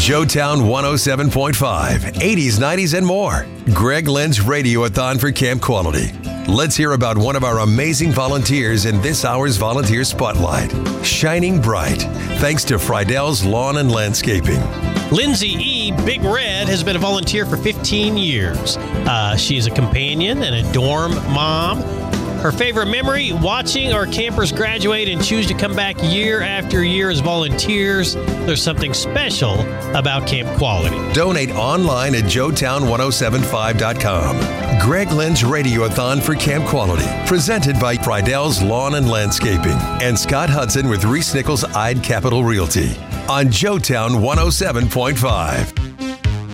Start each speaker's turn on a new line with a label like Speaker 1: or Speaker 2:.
Speaker 1: Joetown 107.5, 80s, 90s, and more. Greg Lynn's Radiothon for Camp Quality. Let's hear about one of our amazing volunteers in this hour's Volunteer Spotlight. Shining bright, thanks to Friedell's Lawn and Landscaping.
Speaker 2: Lindsay E. Big Red has been a volunteer for 15 years. She's a companion and a dorm mom. Her favorite memory, watching our campers graduate and choose to come back year after year as volunteers. There's something special about Camp Quality.
Speaker 1: Donate online at joetown1075.com. Greg Lynn's Radiothon for Camp Quality, presented by Friedell's Lawn and Landscaping and Scott Hudson with Reese Nichols Ide Capital Realty on Joetown 107.5.